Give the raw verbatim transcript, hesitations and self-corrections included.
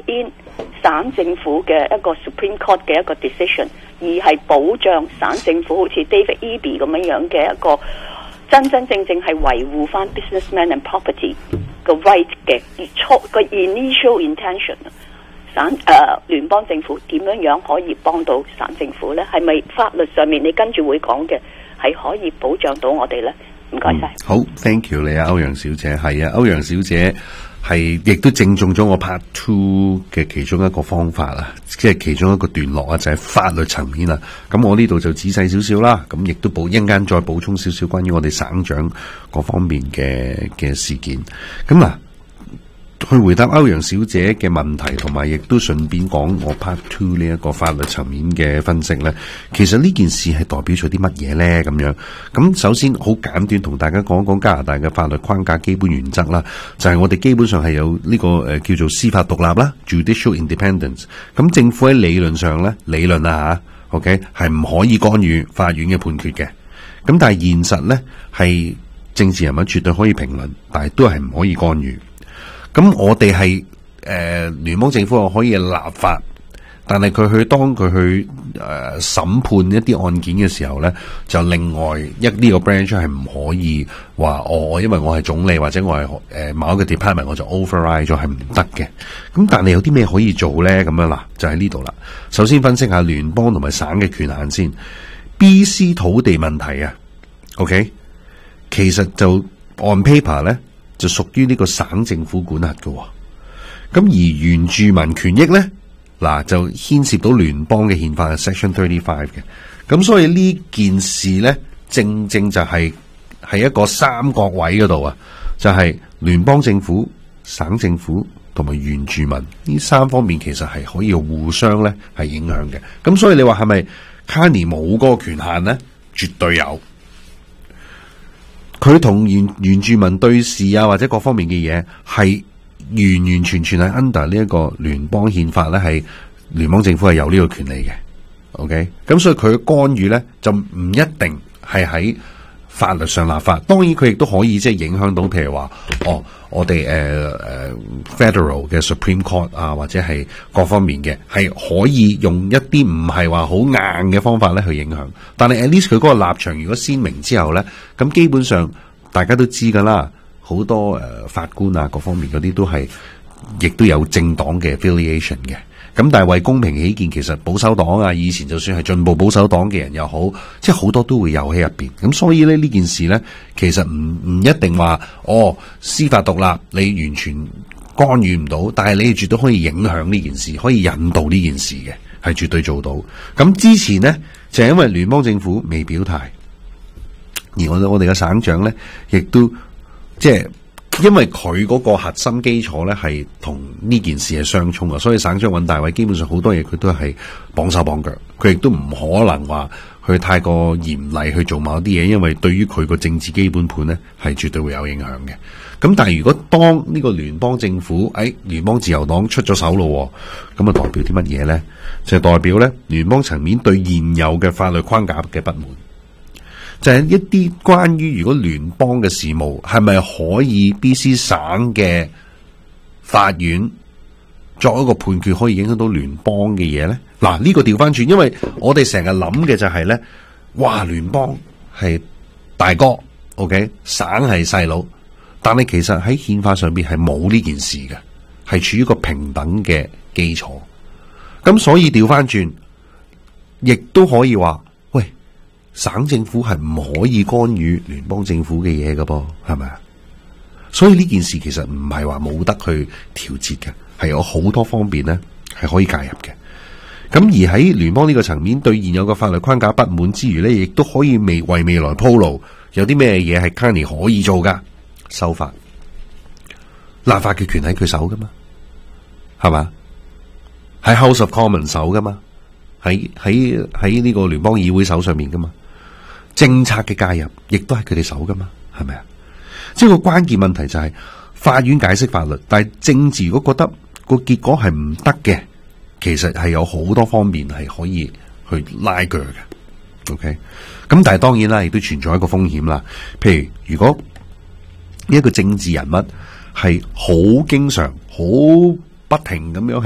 in 省政府嘅一個 Supreme Court 嘅一個 decision， 而係保障省政府好似 David Eby 咁樣樣嘅一個真真正正係維護翻 businessman and property 個 right 嘅初個 initial intention。省誒、呃、聯邦政府點樣樣可以幫到省政府呢？係咪法律上面你跟住會講嘅係可以保障到我哋呢？唔該晒。 好 ，thank you 你啊，歐陽小姐，係啊，歐陽小姐係亦都正中咗我 part two 嘅其中一個方法啦，即係其中一個段落啊，就係、是、法律層面啦。咁我呢度就仔細少少啦，咁亦都補一陣間再補充少少關於我哋省長各方面嘅嘅事件。咁嗱，去回答歐陽小姐嘅問題，同埋亦都順便講我 part two 呢一個法律層面嘅分析呢。其實呢件事係代表咗啲乜嘢呢？咁樣，咁首先好簡短同大家講講加拿大嘅法律框架基本原則啦，就係、是、我哋基本上係有呢、這個誒、呃、叫做司法獨立啦 ，judicial independence。咁政府喺理論上呢，理論啊吓 ，OK 係唔可以干預法院嘅判決嘅。咁但係現實呢，係政治人物絕對可以評論，但係都係唔可以干預。咁我哋係誒聯邦政府可以立法，但係佢去當佢去誒審判一啲案件嘅時候咧，就另外一呢個 branch 係唔可以話哦，因為我係總理或者我係誒、呃、某一個 department 我就 override 咗，係唔得嘅。咁但係有啲咩可以做咧？咁樣啦，就喺呢度啦。首先分析下聯邦同埋省嘅權限先。B C 土地問題啊 ，OK， 其實就 on paper 咧。就屬於呢個省政府管轄嘅，咁而原住民權益咧，嗱就牽涉到聯邦嘅憲法嘅 Section thirty-five 嘅，咁所以呢件事咧，正正就係係一個三角位嗰度啊，就係聯邦政府、省政府同埋原住民呢三方面，其實係可以互相咧係影響嘅，咁所以你話係咪 Carney 冇嗰個權限咧？絕對有。佢同原原住民對事啊，或者各方面嘅嘢，係完完全全係 under 呢一個聯邦憲法咧，係聯邦政府係有呢個權利嘅。OK，咁所以佢嘅干預咧就唔一定係喺法律上立法，當然佢亦都可以即係影響到，譬如話哦，我哋誒誒 Federal 嘅 Supreme Court 啊，或者係各方面嘅，係可以用一啲唔係話好硬嘅方法咧去影響。但係 at least 佢嗰個立場如果鮮明之後咧，咁基本上大家都知噶啦，好多誒、呃、法官啊各方面嗰啲都係，亦都有政黨嘅 affiliation 嘅。咁但係為公平起見，其實保守黨啊，以前就算係進步保守黨嘅人又好，即係好多都會有喺入邊。咁所以咧呢件事咧，其實唔唔一定話哦司法獨立你完全干預唔到，但係你絕對可以影響呢件事，可以引導呢件事嘅，係絕對做到。咁之前呢，就係因為聯邦政府未表態，而我我哋嘅省長咧亦都即係。因為佢嗰個核心基礎咧係同呢件事係相衝啊，所以省長尹大偉基本上好多嘢佢都係綁手綁腳，佢亦都唔可能話去太過嚴厲去做某啲嘢，因為對於佢個政治基本盤咧係絕對會有影響嘅。咁但係如果當呢個聯邦政府誒聯邦自由黨出咗手咯，咁啊代表啲乜嘢咧？就係代表咧聯邦層面對現有嘅法律框架嘅不滿。就係一啲關於如果聯邦嘅事務係咪可以 B C 省嘅法院作一個判決可以影響到聯邦嘅嘢咧？嗱，呢個調翻轉，因為我哋成日諗嘅就係咧，哇，聯邦係大哥 ，OK， 省係細佬，但係其實喺憲法上邊係冇呢件事嘅，係處於一個平等嘅基礎。咁所以調翻轉，亦都可以話。省政府係唔可以干預聯邦政府嘅嘢㗎噃，係咪啊？所以呢件事其實唔係話冇得去調節嘅，係有好多方面咧係可以介入嘅。咁而喺聯邦呢個層面對現有嘅法律框架不滿之餘咧，亦都可以未為未來鋪路，有啲咩嘢係 Carney 可以做噶？修法、立法嘅權喺佢手噶嘛，係嘛？喺 House of Commons 手噶嘛？喺喺喺呢個聯邦議會手上面噶嘛？政策嘅介入亦都係佢哋手噶嘛？係咪啊？即係個關鍵問題就係、是、法院解釋法律，但係政治如果覺得個結果係唔得嘅，其實係有好多方面係可以去拉鋸嘅。OK，咁但係當然啦，亦都存在一個風險啦。譬如如果呢一個政治人物係好經常、好不停咁樣